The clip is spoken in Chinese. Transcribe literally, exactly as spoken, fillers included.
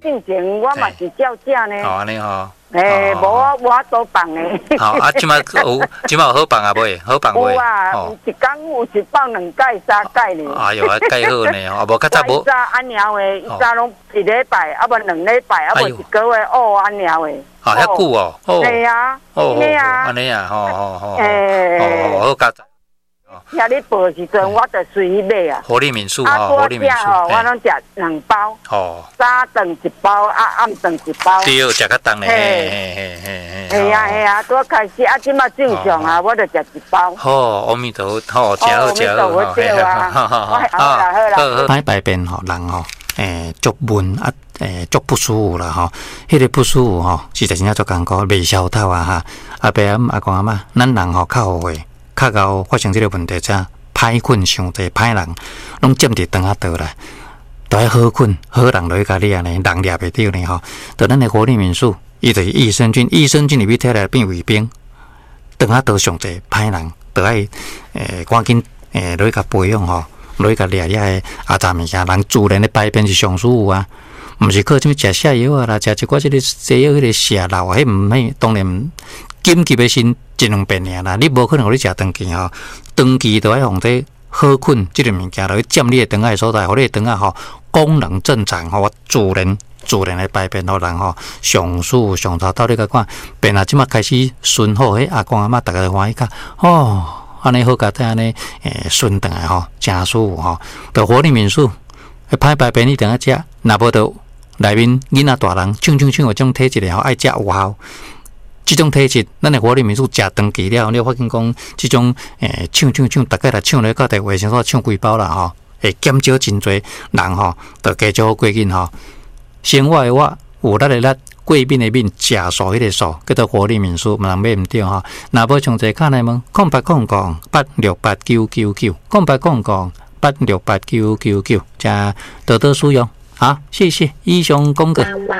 进前我嘛是照这呢。 好安尼吼。 诶，无我我多放诶。 好啊，即摆有，即摆有好放啊未？好放未？ 有啊，有一工有一放两盖三盖呢。 哎呦，啊盖好呢，啊无较早无。 伊早安鸟诶，伊早拢一礼拜，啊无两礼拜，啊无一个月哦安鸟诶。 啊，遐久哦。 对啊， 哦， 安尼啊， 安尼啊，吼吼吼。 诶， 哦，好加。 遐你报时阵，我就随伊买啊。 活力民宿吼，活力民宿。 我拢食两包。哦。早顿一包，啊暗顿一包。 对，食较重嘞。嘿嘿嘿嘿嘿。系啊系啊，拄开始啊，即马正常啊，我就食一包。 好，阿弥陀佛，好，真好真好。 好对啊。好好啦好啦。 歹排便吼，人吼，诶，足闷啊，诶，足不舒服啦吼。迄个不舒服吼，实在真正足艰苦，袂消透啊哈。阿伯阿阿公阿嬷，咱人吼较后悔。较到发生这个问题，则歹困伤济，歹人拢占伫肠仔倒来，都爱好困，好人就去甲你安尼，人掠袂着呢吼。就咱的活力民宿，伊就是益生菌，益生菌入面摕来变卫兵，肠仔倒上济，歹人就爱诶赶紧诶落去甲培养吼，落去甲掠遐个阿杂物件，人自然的排便是上舒服啊。毋是靠什么食泻药啊啦，食一寡即个西药迄个泻漏啊，迄毋迄当然紧急的先一两遍尔啦。你无可能互你食长期吼，长期都爱用这好困即个物件落去占你的肠仔所在，互你的肠仔吼功能正常吼，自然自然的排便，互人吼上舒服上头。到你甲看，便啊即马开始顺好，迄阿公阿嬷逐个欢喜甲哦，安尼好甲在安尼诶顺顿来吼，真舒服吼。着活力民宿，歹排便你等下食，若无着。内面囡仔大人，像像像有种体质的吼，爱食有效。这种体质，咱的活力民宿食长期了，你发现讲，这种诶，抢抢抢，大概来抢咧到第卫生所抢几包啦吼，会减少真侪人吼，就加少过瘾吼。生活的我有力的力，贵宾的宾，食素迄个素，叫做活力民宿，人买唔着吼。若无详细看来问，空八空讲八六八九九九，空八空讲八六八九九九，加多多使用。好，谢谢医生公哥。